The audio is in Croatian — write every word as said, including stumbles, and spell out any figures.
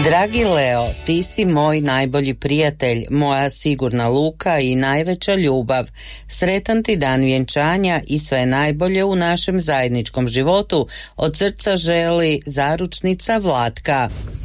Dragi Leo, ti si moj najbolji prijatelj, moja sigurna luka i najveća ljubav. Sretan ti dan vjenčanja i sve najbolje u našem zajedničkom životu. Od srca želi zaručnica Vlatka.